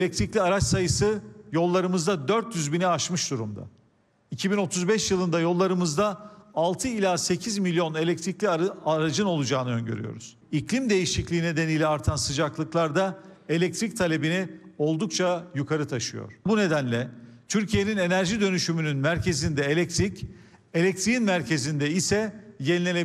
Elektrikli araç sayısı yollarımızda 400 bini aşmış durumda. 2035 yılında yollarımızda 6 ila 8 milyon elektrikli aracın olacağını öngörüyoruz. İklim değişikliği nedeniyle artan sıcaklıklar da elektrik talebini oldukça yukarı taşıyor. Bu nedenle Türkiye'nin enerji dönüşümünün merkezinde elektrik, elektriğin merkezinde ise yenilenebilir